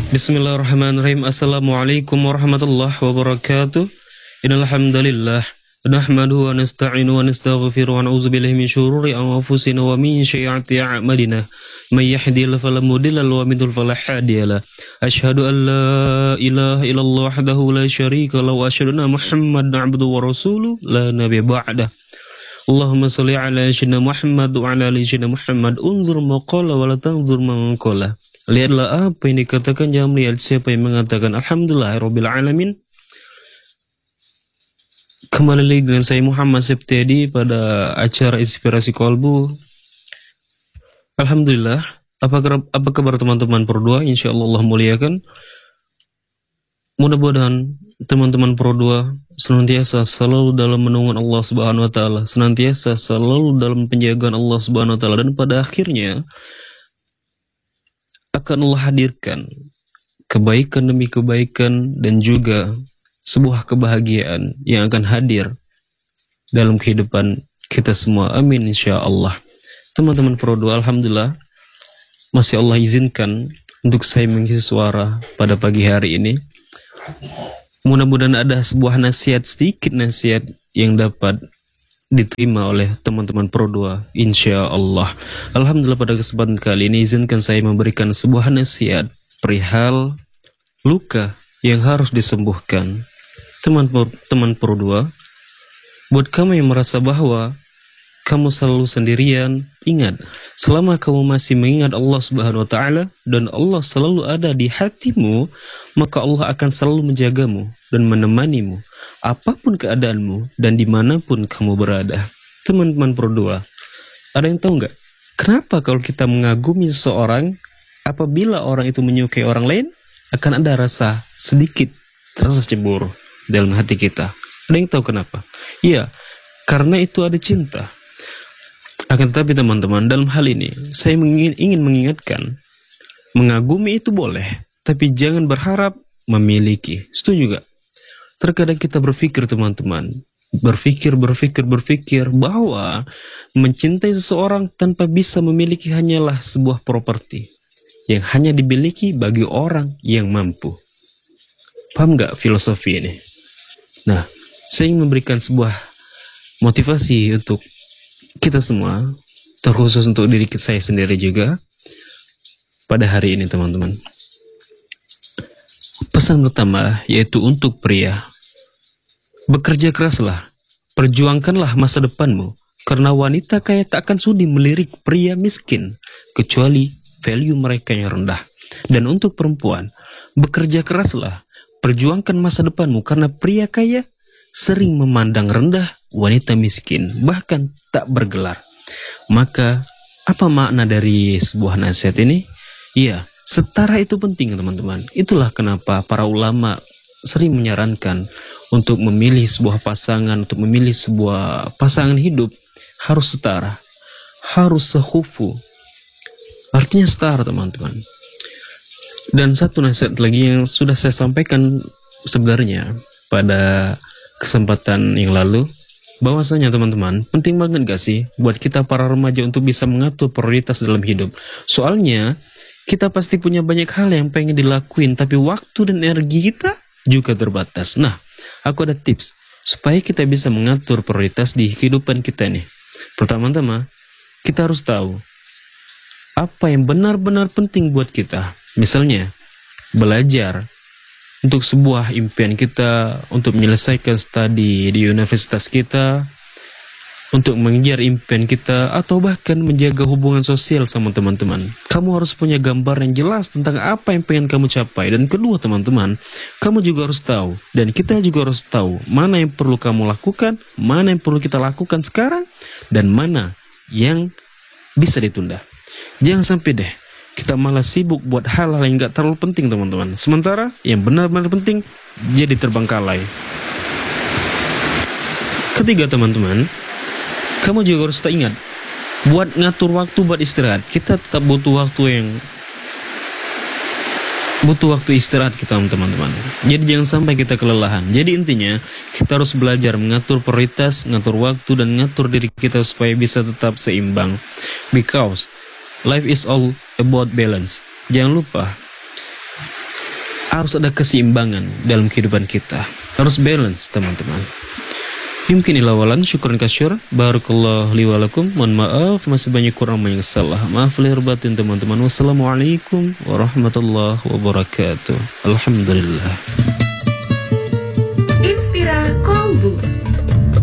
Bismillahirrahmanirrahim. Assalamualaikum warahmatullahi wabarakatuh. Innal hamdalillah nahmaduhu wa nasta'inu wa nastaghfiruh wa na'udzu billahi min syururi anfusina wa min sayyiati a'malina. May yahdihillahu fala mudilla lahu wa may yudlil fala hadiya lahu. Asyhadu an la ilaha illallah wahdahu la syarika lahu wa asyhadu anna Muhammadan 'abduhu wa rasuluhu la nabiyya ba'dah. Allahumma shalli ala sayyidina Muhammad wa ala ali sayyidina Muhammad. Unzur maqala wa la tanzur man qala. Lihatlah apa yang dikatakan, jangan melihat siapa yang mengatakan. Alhamdulillahirabbil alamin. Kembali lagi dengan saya Muhammad Septiadi pada acara Inspirasi Kolbu. Alhamdulillah. Apa kabar teman-teman Pro 2? Insyaallah Allah muliakan. Mudah-mudahan teman-teman Pro 2 senantiasa selalu dalam menaungan Allah Subhanahu wa taala, senantiasa selalu dalam penjagaan Allah Subhanahu wa taala, dan pada akhirnya akan Allah hadirkan kebaikan demi kebaikan dan juga sebuah kebahagiaan yang akan hadir dalam kehidupan kita semua. Amin insyaallah. Teman-teman Pro 2, alhamdulillah masih Allah izinkan untuk saya mengisi suara pada pagi hari ini. Mudah-mudahan ada sebuah nasihat, sedikit nasihat yang dapat diterima oleh teman-teman Pro 2 insyaallah. Alhamdulillah, pada kesempatan kali ini izinkan saya memberikan sebuah nasihat perihal luka yang harus disembuhkan. Teman Pro 2, buat kamu yang merasa bahwa kamu selalu sendirian, ingat, selama kamu masih mengingat Allah Subhanahu wa taala dan Allah selalu ada di hatimu, maka Allah akan selalu menjagamu dan menemanimu apapun keadaanmu dan dimanapun kamu berada. Teman-teman Pro 2, ada yang tahu nggak kenapa kalau kita mengagumi seseorang, apabila orang itu menyukai orang lain, akan ada rasa sedikit rasa cemburu dalam hati kita? Ada yang tahu kenapa? Iya, karena itu ada cinta. Akan tetapi teman-teman, dalam hal ini saya ingin mengingatkan, mengagumi itu boleh, tapi jangan berharap memiliki. Setuju gak? Terkadang kita berpikir teman-teman, berpikir bahwa mencintai seseorang tanpa bisa memiliki hanyalah sebuah properti yang hanya dimiliki bagi orang yang mampu. Paham gak filosofi ini? Nah, saya ingin memberikan sebuah motivasi untuk kita semua, terkhusus untuk diri saya sendiri juga pada hari ini teman-teman. Pesan pertama yaitu untuk pria, bekerja keraslah, perjuangkanlah masa depanmu, karena wanita kaya tak akan sudi melirik pria miskin kecuali value mereka yang rendah. Dan untuk perempuan, bekerja keraslah, perjuangkan masa depanmu, karena pria kaya sering memandang rendah wanita miskin, bahkan tak bergelar. Maka apa makna dari sebuah nasihat ini? Iya, setara itu penting teman-teman. Itulah kenapa para ulama sering menyarankan untuk memilih sebuah pasangan, untuk memilih sebuah pasangan hidup harus setara, harus sehufu. Artinya setara teman-teman. Dan satu nasihat lagi yang sudah saya sampaikan sebenarnya pada kesempatan yang lalu, bahwasanya teman-teman, penting banget gak sih buat kita para remaja untuk bisa mengatur prioritas dalam hidup. Soalnya kita pasti punya banyak hal yang pengen dilakuin, tapi waktu dan energi kita juga terbatas. Nah, aku ada tips supaya kita bisa mengatur prioritas di kehidupan kita nih. Pertama-tama, kita harus tahu apa yang benar-benar penting buat kita. Misalnya, belajar untuk sebuah impian kita, untuk menyelesaikan studi di universitas kita, untuk mengejar impian kita, atau bahkan menjaga hubungan sosial sama teman-teman. Kamu harus punya gambar yang jelas tentang apa yang pengen kamu capai. Dan kedua teman-teman, kamu juga harus tahu, dan kita juga harus tahu, mana yang perlu kamu lakukan, mana yang perlu kita lakukan sekarang, dan mana yang bisa ditunda. Jangan sampai deh kita malah sibuk buat hal-hal yang gak terlalu penting teman-teman, sementara yang benar-benar penting jadi terbengkalai. Ketiga teman-teman, kamu juga harus ingat, buat ngatur waktu buat istirahat, kita tetap butuh waktu istirahat kita teman-teman. Jadi jangan sampai kita kelelahan. Jadi intinya kita harus belajar mengatur prioritas, ngatur waktu, dan ngatur diri kita supaya bisa tetap seimbang. Because life is all about balance. Jangan lupa, Harus ada keseimbangan dalam kehidupan kita. Harus balance, teman-teman. Yumkin ilawalan, syukuran kasyur. Barakallah liwalakum. Mohon maaf, masih banyak kurang yang salah. Maaf lahir batin, teman-teman. Wassalamualaikum warahmatullahi wabarakatuh. Alhamdulillah. Inspira Kolbu.